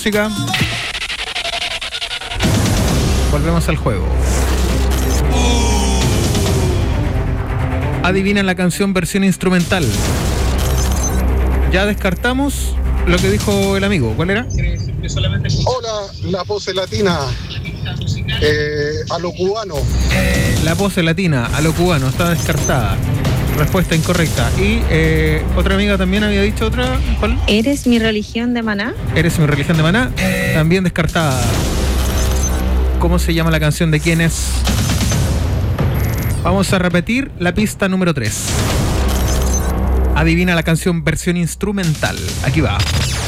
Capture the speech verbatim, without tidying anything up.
Música. Volvemos al juego. Adivina la canción versión instrumental. Ya descartamos lo que dijo el amigo. ¿Cuál era? Hola, la pose latina. Eh, a lo cubano. La pose latina, a lo cubano, está descartada. Respuesta incorrecta. Y eh, otra amiga también había dicho otra. ¿Cuál? ¿Eres mi religión de Maná? Eres mi religión de Maná. También descartada. ¿Cómo se llama la canción de quién es? Vamos a repetir la pista número tres. Adivina la canción versión instrumental. Aquí va.